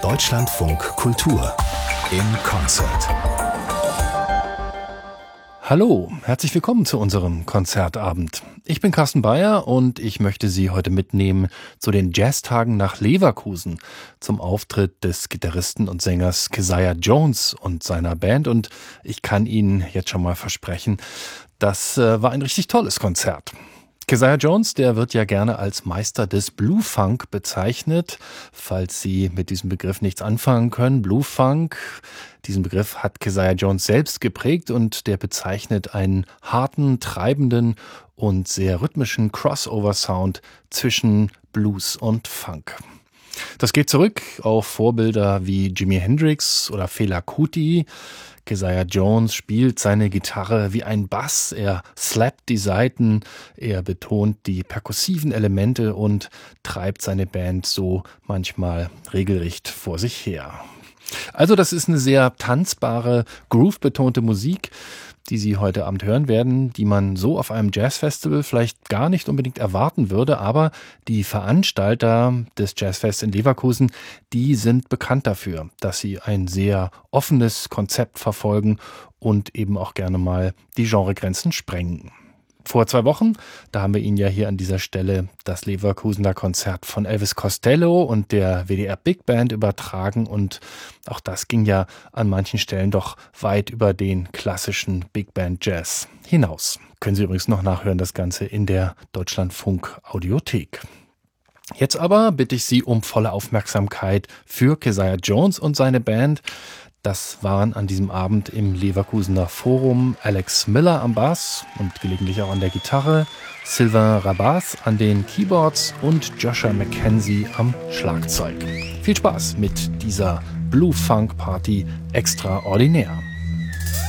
Deutschlandfunk Kultur in Konzert. Hallo, herzlich willkommen zu unserem Konzertabend. Ich bin Carsten Beyer und ich möchte Sie heute mitnehmen zu den Jazztagen nach Leverkusen, zum Auftritt des Gitarristen und Sängers Keziah Jones und seiner Band. Und ich kann Ihnen jetzt schon mal versprechen, das war ein richtig tolles Konzert. Keziah Jones, der wird ja gerne als Meister des Blue Funk bezeichnet, falls Sie mit diesem Begriff nichts anfangen können. Blue Funk, diesen Begriff hat Keziah Jones selbst geprägt und der bezeichnet einen harten, treibenden und sehr rhythmischen Crossover-Sound zwischen Blues und Funk. Das geht zurück auf Vorbilder wie Jimi Hendrix oder Fela Kuti. Keziah Jones spielt seine Gitarre wie ein Bass, er slappt die Saiten, er betont die perkussiven Elemente und treibt seine Band so manchmal regelrecht vor sich her. Also das ist eine sehr tanzbare, groove-betonte Musik, die Sie heute Abend hören werden, die man so auf einem Jazzfestival vielleicht gar nicht unbedingt erwarten würde, aber die Veranstalter des Jazzfests in Leverkusen, die sind bekannt dafür, dass sie ein sehr offenes Konzept verfolgen und eben auch gerne mal die Genregrenzen sprengen. Vor 2 Wochen, da haben wir Ihnen ja hier an dieser Stelle das Leverkusener Konzert von Elvis Costello und der WDR Big Band übertragen und auch das ging ja an manchen Stellen doch weit über den klassischen Big Band Jazz hinaus. Können Sie übrigens noch nachhören, das Ganze in der Deutschlandfunk Audiothek. Jetzt aber bitte ich Sie um volle Aufmerksamkeit für Keziah Jones und seine Band. Das waren an diesem Abend im Leverkusener Forum Alex Miller am Bass und gelegentlich auch an der Gitarre, Sylvain Rabas an den Keyboards und Joshua McKenzie am Schlagzeug. Viel Spaß mit dieser Blue Funk Party extraordinär.